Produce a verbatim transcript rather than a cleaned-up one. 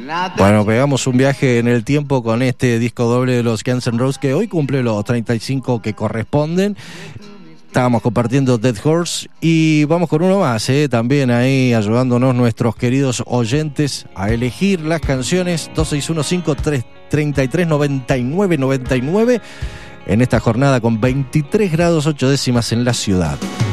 Bueno, pegamos un viaje en el tiempo con este disco doble de los Guns N' Roses, que hoy cumple los treinta y cinco que corresponden. Estábamos compartiendo Dead Horse y vamos con uno más, ¿eh? También ahí ayudándonos nuestros queridos oyentes a elegir las canciones. Dos seis uno cinco tres tres nueve nueve nueve nueve en esta jornada con veintitrés grados ocho décimas en la ciudad.